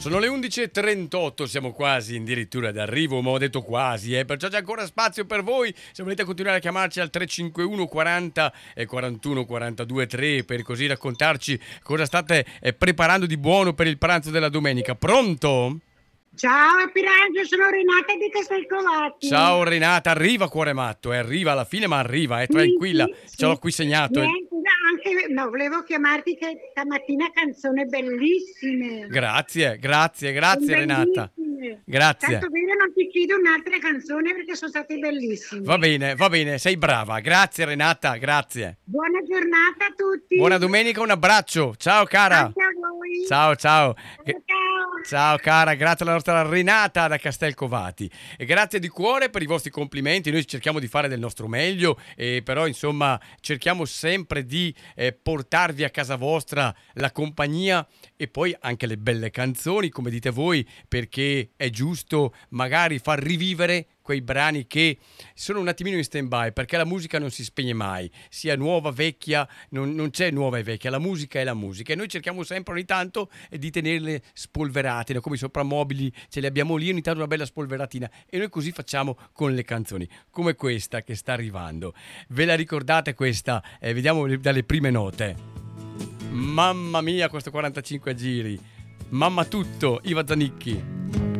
Sono le 11.38, siamo quasi addirittura d'arrivo, ma ho detto quasi, perciò c'è ancora spazio per voi. Se volete continuare a chiamarci al 351 40 e 41 42 3 per così raccontarci cosa state preparando di buono per il pranzo della domenica. Pronto? Ciao Epiraggio, sono Renata di Castelcovati. Ciao Renata, arriva cuore matto, arriva alla fine ma arriva, Sì, tranquilla, sì, ce l'ho sì. qui segnato. Niente, anche, no, volevo chiamarti che stamattina canzoni bellissime. Grazie, grazie, Sono grazie Renata, bellissime. grazie. Tanto bene non ti chiedo un'altra canzone perché sono state bellissime. Va bene, sei brava, grazie Renata, grazie. Buona giornata a Buona tutti. domenica, un abbraccio. Ciao cara. Anche a voi. Ciao, ciao. Ciao, ciao. Ciao cara, grazie alla nostra Renata da Castelcovati e grazie di cuore per i vostri complimenti. Noi cerchiamo di fare del nostro meglio, però insomma cerchiamo sempre di portarvi a casa vostra la compagnia e poi anche le belle canzoni, come dite voi, perché è giusto magari far rivivere quei brani che sono un attimino in stand-by, perché la musica non si spegne mai, sia nuova, vecchia, non c'è nuova e vecchia, la musica è la musica e noi cerchiamo sempre ogni tanto di tenerle spolverate, no? Come i soprammobili ce le abbiamo lì, ogni tanto una bella spolveratina e noi così facciamo con le canzoni, come questa che sta arrivando. Ve la ricordate questa? Vediamo dalle prime note. Mamma mia, questo 45 giri. Mamma tutto, Iva Zanicchi.